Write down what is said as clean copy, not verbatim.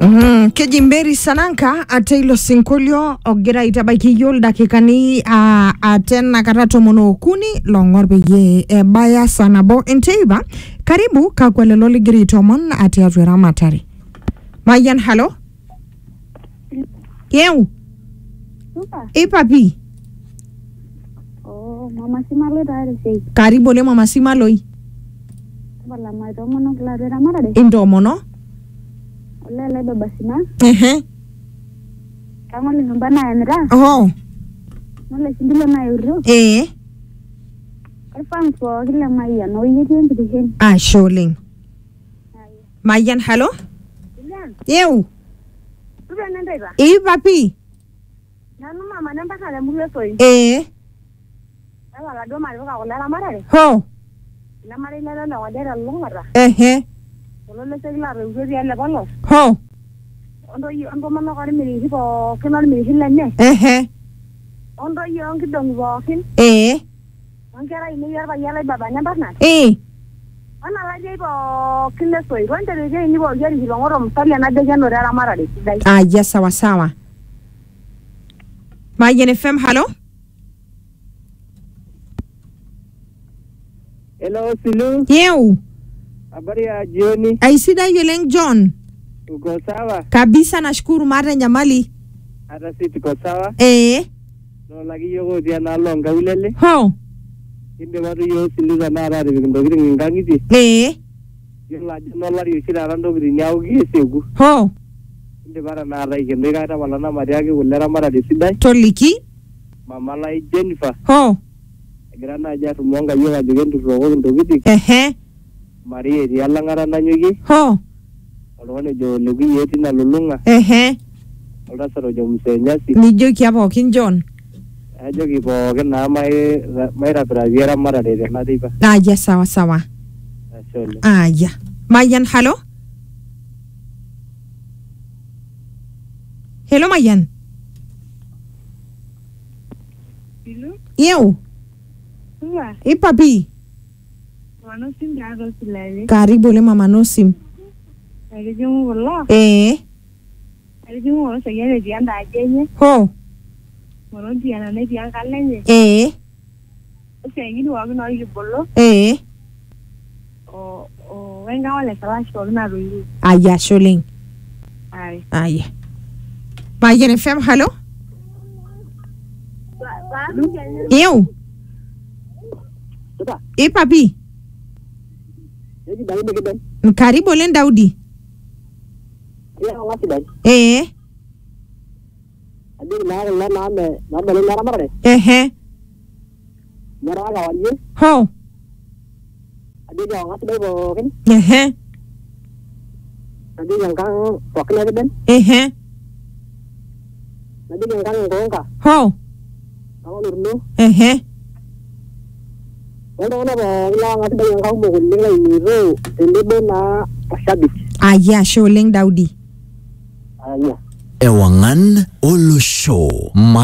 Kejimberi Sananka atailo sinkolio ogira itabaiki yol dakikani atena karato mono kuni longorbe ye baya sanabo enteiba karibu kakwele loli giri tomon atiatu ramatari Mayan halo Yeu papi Mama Simalo tayari sei. Karibu le mama Simaloi Wala maitomono klaro ramarade. Indomono Lele baba sina. Kama le mbana enra. Oh Nole sindilo na euro. Alfan so kila maya no yiti ndihen. Sholing Mayan halo Yeu Tuba nandaiba. Papi Nanu mama namba kala mulo soi. Wala do mari ko la ramarade. Ho La mari la la wadera longara. Lolo segla reugeri alle ballo. Ho Ondo yi ondo mama ko mi hipo kenan mi hilane. Ondo yi onki dong bokin. Angkara ini yarba yala baba nyambana. Ana la jey bo kille soy ronde de jey ni bo yari hilongoro msali na de jano ra marade. Yes sawa sawa Mayan FM halo Hello, Silu. Yeu Habari ya jioni. Aisida Yeleng John Uko sawa? kabisa nashukuru mara nyamali Hata si tuko sawa. No lagi yogo dia na longa ulele. Ho Inde watu yo Silu za nara de ndogiri ngangiti. Yela no lari yishira rando biri nyaugi segu. Ho Inde bara nara ikende kaita walana mariage ulera mara de sidai. Toliki Mama lai Jennifer. Ho Grana aja rumonga yo ajugentu rogo ndogiti. Marie dia langara nanyugi. Ho Olone jo lugi yeti na lulunga. Ola saro jo msenyasi. Nijo kiapo kin John Ajo ki po na mai ra viera mara de na dipa. yes sawa sawa Asole. ya Mayan halo Hello Mayan Hello. Yeu Tuba. papi Wano sim jago silale. karibu le mama Nosim Ari jumu wala. Ari jumu wala sayale dianda ajenye. Ho Wano diana ne dian kalenye. Sayini wa no yibolo. Wenga wale sala shoro na ruyu. ya sholing Ai. Mayan FM halo Yeu Tuba. papi Jadi bagi begitu. karibu le Daudi Ya ngasih dan. Adi na beli mara mara de. Mara ga wali. Ho Adi ga ngasih dai bo kan. Adi yang kang wakil dan. Adi yang kang ngongka. Ho Kamu nurnu. Wala na ba ila ngasih dai yang kang mo kuling lai ro. Tele na pasabit. ya sholing Daudi Ya. Ewangan Olo Show.